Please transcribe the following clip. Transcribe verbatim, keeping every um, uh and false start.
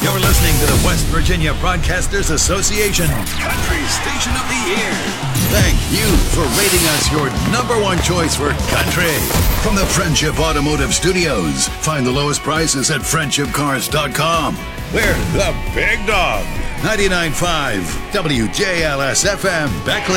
You're listening to the West Virginia Broadcasters Association Country Station of the Year. Thank you for rating us your number one choice for country. From the Friendship Automotive Studios, find the lowest prices at friendship cars dot com. We're the big dog. ninety-nine point five W J L S F M Beckley.